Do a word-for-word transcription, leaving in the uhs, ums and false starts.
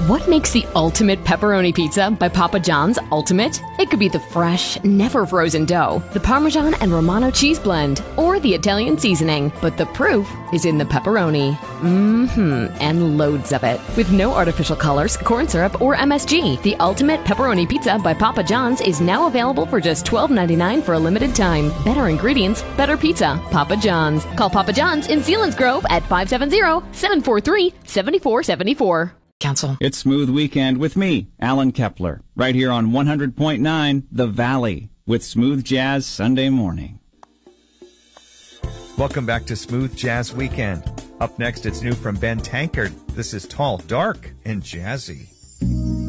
What makes the ultimate pepperoni pizza by Papa John's ultimate? It could be the fresh, never frozen dough, the Parmesan and Romano cheese blend, or the Italian seasoning. But the proof is in the pepperoni. Mmm-hmm, and loads of it. With no artificial colors, corn syrup, or M S G, the ultimate pepperoni pizza by Papa John's is now available for just twelve ninety-nine for a limited time. Better ingredients, better pizza. Papa John's. Call Papa John's in Selinsgrove at five seven zero, seven four three, seven four seven four. Council. It's Smooth Weekend with me, Alan Kepler, right here on one hundred point nine The Valley with Smooth Jazz Sunday morning. Welcome back to Smooth Jazz Weekend. Up next, it's new from Ben Tankard. This is Tall, Dark, and Jazzy.